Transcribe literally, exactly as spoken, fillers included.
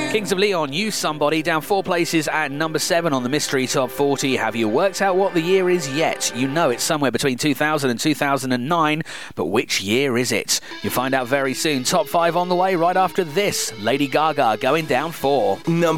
Kings of Leon, You Somebody, down four places at number seven on the Mystery Top forty. Have you worked out what the year is yet? You know it's somewhere between two thousand and two thousand nine, but which year is it? You'll find out very soon. Top five on the way right after this. Lady Gaga going down four. Number